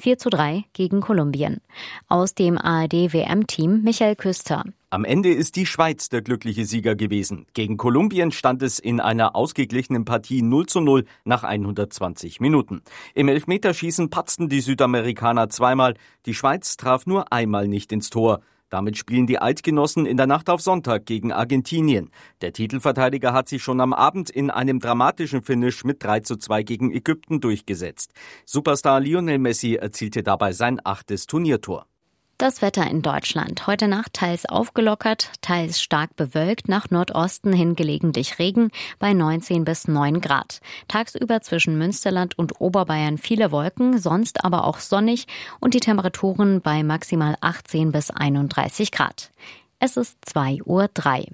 4:3 gegen Kolumbien. Aus dem ARD-WM-Team Michael Küster. Am Ende ist die Schweiz der glückliche Sieger gewesen. Gegen Kolumbien stand es in einer ausgeglichenen Partie 0:0 nach 120 Minuten. Im Elfmeterschießen patzten die Südamerikaner zweimal. Die Schweiz traf nur einmal nicht ins Tor. Damit spielen die Eidgenossen in der Nacht auf Sonntag gegen Argentinien. Der Titelverteidiger hat sich schon am Abend in einem dramatischen Finish mit 3:2 gegen Ägypten durchgesetzt. Superstar Lionel Messi erzielte dabei sein 8. Turniertor. Das Wetter in Deutschland. Heute Nacht teils aufgelockert, teils stark bewölkt, nach Nordosten hin gelegentlich Regen bei 19 bis 9 Grad. Tagsüber zwischen Münsterland und Oberbayern viele Wolken, sonst aber auch sonnig und die Temperaturen bei maximal 18 bis 31 Grad. Es ist 2:03 Uhr.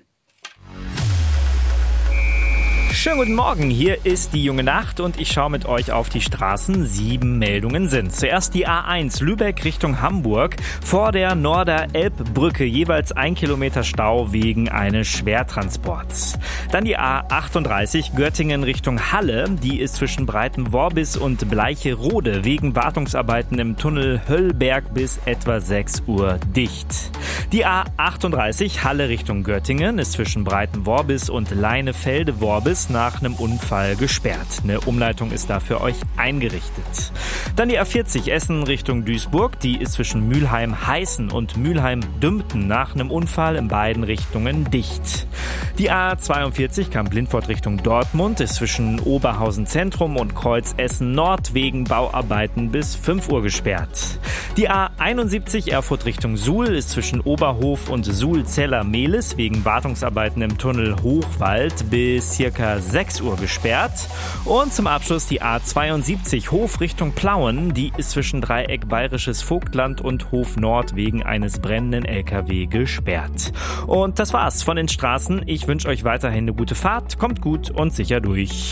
Schönen guten Morgen, hier ist die junge Nacht und ich schaue mit euch auf die Straßen. 7 Meldungen sind. Zuerst die A1 Lübeck Richtung Hamburg. Vor der Norder-Elb-Brücke jeweils 1 Kilometer Stau wegen eines Schwertransports. Dann die A38 Göttingen Richtung Halle. Die ist zwischen Breitenworbis und Bleicherode wegen Wartungsarbeiten im Tunnel Höllberg bis etwa 6 Uhr dicht. Die A38 Halle Richtung Göttingen ist zwischen Breitenworbis und Leinefelde-Worbis nach einem Unfall gesperrt. Eine Umleitung ist da für euch eingerichtet. Dann die A40 Essen Richtung Duisburg. Die ist zwischen Mülheim-Heißen und Mülheim-Dümpten nach einem Unfall in beiden Richtungen dicht. Die A42 Kamp-Lindfort Richtung Dortmund ist zwischen Oberhausen Zentrum und Kreuz Essen Nord wegen Bauarbeiten bis 5 Uhr gesperrt. Die A71 Erfurt Richtung Suhl ist zwischen Oberhof und Suhl-Zeller-Mehlis wegen Wartungsarbeiten im Tunnel Hochwald bis circa 6 Uhr gesperrt. Und zum Abschluss die A72 Hof Richtung Plauen. Die ist zwischen Dreieck Bayerisches Vogtland und Hof Nord wegen eines brennenden LKW gesperrt. Und das war's von den Straßen. Ich wünsche euch weiterhin eine gute Fahrt. Kommt gut und sicher durch.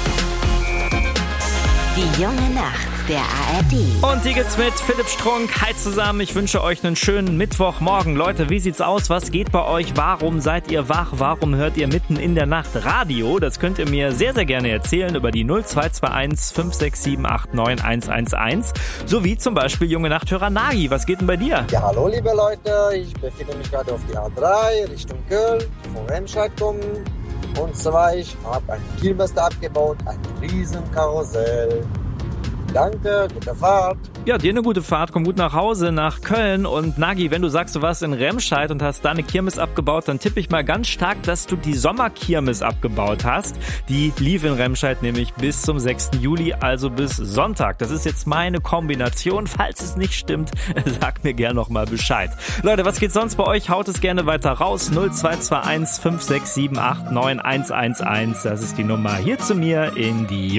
Die junge Nacht der ARD. Und die gibt's mit Philipp Strunk. Hi zusammen, ich wünsche euch einen schönen Mittwochmorgen. Leute, wie sieht's aus? Was geht bei euch? Warum seid ihr wach? Warum hört ihr mitten in der Nacht Radio? Das könnt ihr mir sehr, sehr gerne erzählen über die 0221 56789 111. Sowie zum Beispiel junge Nachthörer Nagi. Was geht denn bei dir? Ja, hallo liebe Leute. Ich befinde mich gerade auf die A3 Richtung Köln, von Remscheid kommen. Und zwar, ich habe ein Kirmes abgebaut, ein riesen Karussell. Danke, gute Fahrt. Ja, dir eine gute Fahrt, komm gut nach Hause, nach Köln. Und Nagi, wenn du sagst, du warst in Remscheid und hast da eine Kirmes abgebaut, dann tippe ich mal ganz stark, dass du die Sommerkirmes abgebaut hast. Die lief in Remscheid nämlich bis zum 6. Juli, also bis Sonntag. Das ist jetzt meine Kombination. Falls es nicht stimmt, sag mir gerne nochmal Bescheid. Leute, was geht sonst bei euch? Haut es gerne weiter raus. 0221 56789 111. Das ist die Nummer hier zu mir in die